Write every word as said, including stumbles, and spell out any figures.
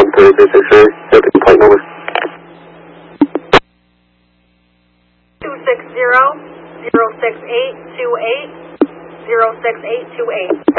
one three three six three. What is the plate number? two six zero, zero six eight two eight, zero six eight two eight.